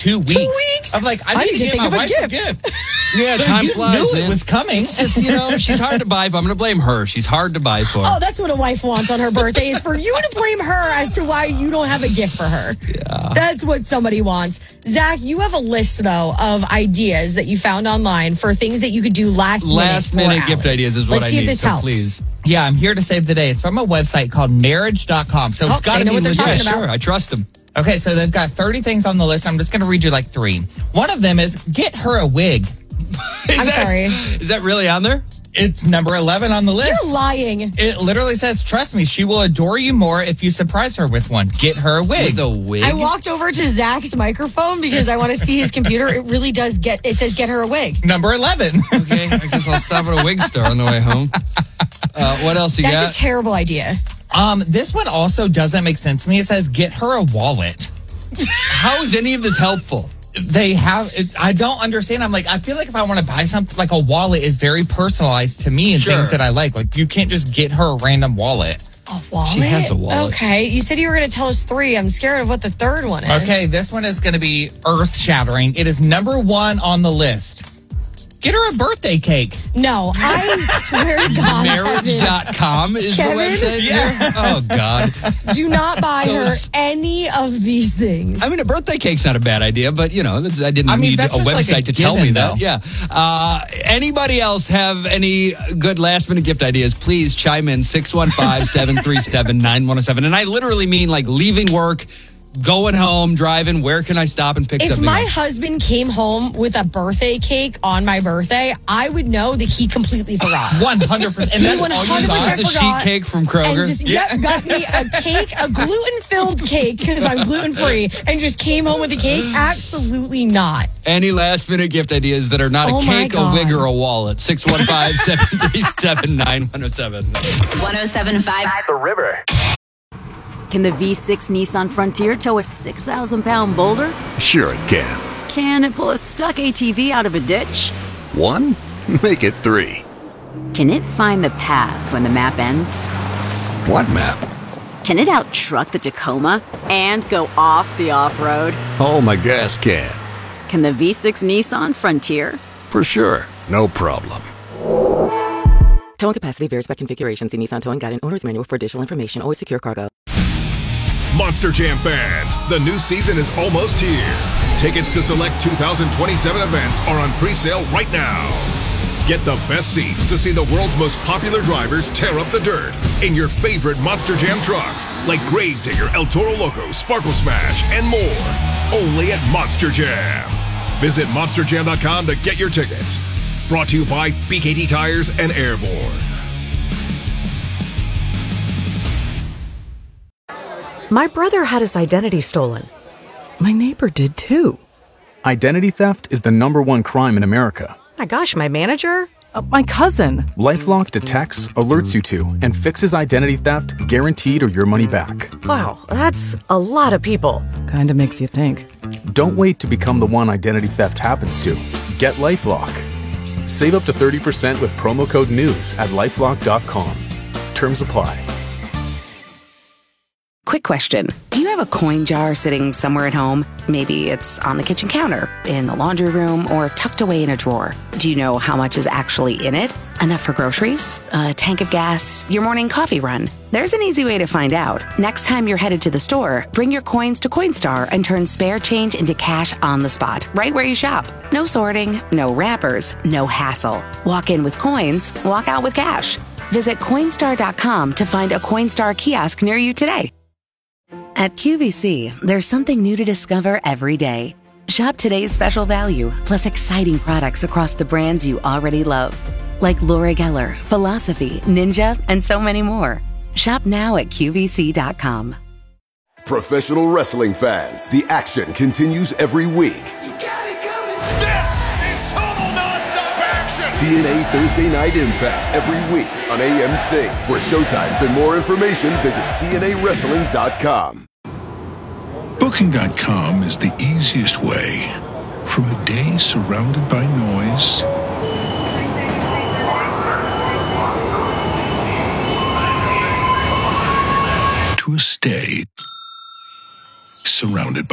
2 weeks. 2 weeks? I'm like, I need to get my wife a gift. Yeah, So time you flies, knew man. it was coming. It's just, she's hard to buy for. I'm going to blame her. She's hard to buy for. Oh, that's what a wife wants on her birthday is for you to blame her as to why you don't have a gift for her. Yeah. That's what somebody wants. Zach, you have a list, though, of ideas that you found online for things that you could do last minute gift ideas is what Let's I see need. if this So helps. please. Yeah, I'm here to save the day. It's from a website called marriage.com. So it's got to they know be what they're legit. Yeah, talking about. sure. I trust them. Okay, so they've got 30 things on the list. I'm just going to read you like 3. One of them is get her a wig. I'm sorry. Is that really on there? It's number 11 on the list. You're lying. It literally says, trust me, she will adore you more if you surprise her with one. Get her a wig. With a wig? I walked over to Zach's microphone because I want to see his computer. It really does it says get her a wig. Number 11. Okay, I guess I'll stop at a wig store on the way home. What else you got? That's a terrible idea. This one also doesn't make sense to me. It says get her a wallet. How is any of this helpful? They have, I don't understand. I'm like, I feel like if I want to buy something, like a wallet is very personalized to me and Sure. things that I like. Like, you can't just get her a random wallet. A wallet? She has a wallet. Okay. You said you were going to tell us 3. I'm scared of what the third one is. Okay, this one is going to be earth shattering. It is number 1 on the list. Get her a birthday cake. No, I swear to God. Marriage.com is Kevin? the website? Yeah. Oh, God. Do not buy her Those- any of these things. I mean, a birthday cake's not a bad idea, but, I didn't need a that's just website like a to tell me given, that. though. Yeah. Anybody else have any good last-minute gift ideas? Please chime in, 615-737-9107. And I literally mean, like, leaving work, going home, driving. Where can I stop and pick if something my up? husband came home with a birthday cake on my birthday, I would know that he completely forgot. 100%. And that's all you 100% got? The sheet forgot. cake from Kroger? And just got me a cake, a gluten-filled cake, because I'm gluten-free, and just came home with a cake? Absolutely not. Any last-minute gift ideas that are not Oh a my cake, a God. wig, or a wallet? 615-737-9107. 107.5 The River. Can the V6 Nissan Frontier tow a 6,000-pound boulder? Sure it can. Can it pull a stuck ATV out of a ditch? 1? Make it 3. Can it find the path when the map ends? What map? Can it out-truck the Tacoma and go off the off-road? Oh, my gas can. Can the V6 Nissan Frontier? For sure. No problem. Towing capacity varies by configuration. See Nissan Towing Guide and Owner's Manual for additional information. Always secure cargo. Monster Jam fans, the new season is almost here. Tickets to select 2027 events are on pre-sale right now. Get the best seats to see the world's most popular drivers tear up the dirt in your favorite Monster Jam trucks like Gravedigger, El Toro Loco, Sparkle Smash, and more. Only at Monster Jam. Visit monsterjam.com to get your tickets. Brought to you by BKT Tires and Airborne. My brother had his identity stolen. My neighbor did too. Identity theft is the #1 crime in America. My gosh, my manager? My cousin. LifeLock detects, alerts you to, and fixes identity theft guaranteed or your money back. Wow, that's a lot of people. Kinda makes you think. Don't wait to become the one identity theft happens to. Get LifeLock. Save up to 30% with promo code NEWS at lifelock.com. Terms apply. Quick question. Do you have a coin jar sitting somewhere at home? Maybe it's on the kitchen counter, in the laundry room, or tucked away in a drawer. Do you know how much is actually in it? Enough for groceries, a tank of gas, your morning coffee run? There's an easy way to find out. Next time you're headed to the store, bring your coins to Coinstar and turn spare change into cash on the spot, right where you shop. No sorting, no wrappers, no hassle. Walk in with coins, walk out with cash. Visit Coinstar.com to find a Coinstar kiosk near you today. At QVC, there's something new to discover every day. Shop today's special value, plus exciting products across the brands you already love. Like Laura Geller, Philosophy, Ninja, and so many more. Shop now at QVC.com. Professional wrestling fans, the action continues every week. TNA Thursday Night Impact every week on AMC. For showtimes and more information, visit TNAWrestling.com. Booking.com is the easiest way. From a day surrounded by noise to a stay surrounded by